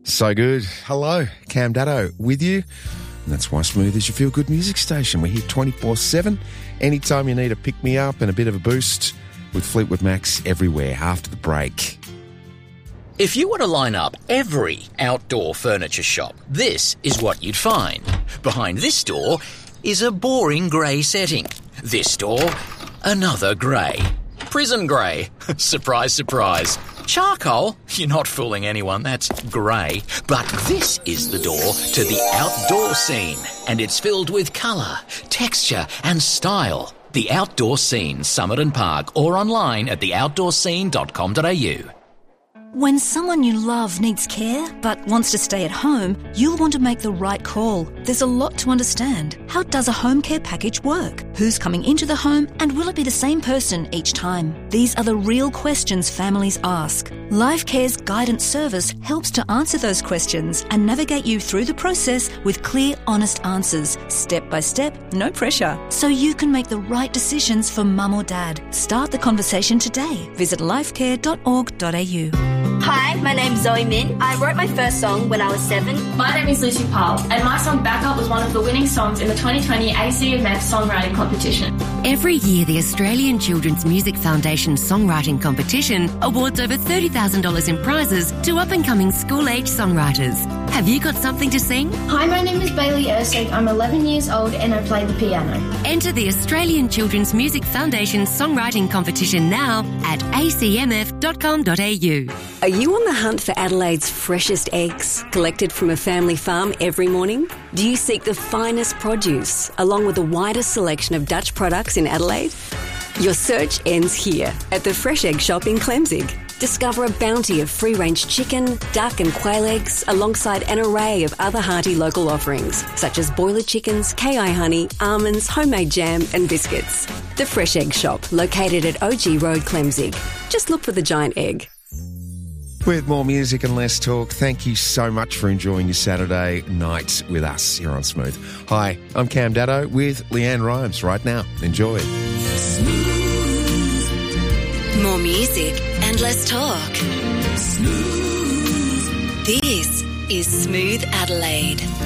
So good. Hello, Cam Daddo with you. And that's why Smooth is your feel-good music station. We're here 24/7. Anytime you need a pick-me-up and a bit of a boost with Fleetwood Mac's everywhere after the break. If you were to line up every outdoor furniture shop, this is what you'd find. Behind this door is a boring grey setting. This door, another grey. Prison grey. Surprise, surprise. Charcoal? You're not fooling anyone, that's grey. But this is the door to the outdoor scene, and it's filled with colour, texture and style. The Outdoor Scene, Summit and Park, or online at theoutdoorscene.com.au. When someone you love needs care but wants to stay at home, you'll want to make the right call. There's a lot to understand. How does a home care package work? Who's coming into the home, and will it be the same person each time? These are the real questions families ask. LifeCare's guidance service helps to answer those questions and navigate you through the process with clear, honest answers, step by step, no pressure, so you can make the right decisions for mum or dad. Start the conversation today. Visit lifecare.org.au. Hi, my name's Zoe Min. I wrote my first song when I was 7. My name is Lucy Powell, and my song Backup was one of the winning songs in the 2020 ACMF Songwriting Competition. Every year, the Australian Children's Music Foundation Songwriting Competition awards over $30,000 in prizes to up-and-coming school-age songwriters. Have you got something to sing? Hi, my name is Bailey Ersig. I'm 11 years old and I play the piano. Enter the Australian Children's Music Foundation Songwriting Competition now at acmf.com.au. Are you on the hunt for Adelaide's freshest eggs, collected from a family farm every morning? Do you seek the finest produce, along with the widest selection of Dutch products in Adelaide? Your search ends here, at the Fresh Egg Shop in Clemzig. Discover a bounty of free-range chicken, duck and quail eggs, alongside an array of other hearty local offerings, such as boiler chickens, KI honey, almonds, homemade jam and biscuits. The Fresh Egg Shop, located at OG Road, Clemzig. Just look for the giant egg. With more music and less talk, thank you so much for enjoying your Saturday night with us here on Smooth. Hi, I'm Cam Daddo with Leanne Rhymes right now. Enjoy. More music and less talk. Smooth. This is Smooth Adelaide.